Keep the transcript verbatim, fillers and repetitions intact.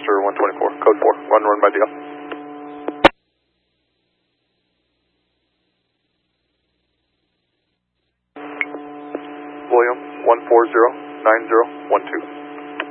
Foster one twenty-four, code four, run run by D L. William one four zero nine zero one two.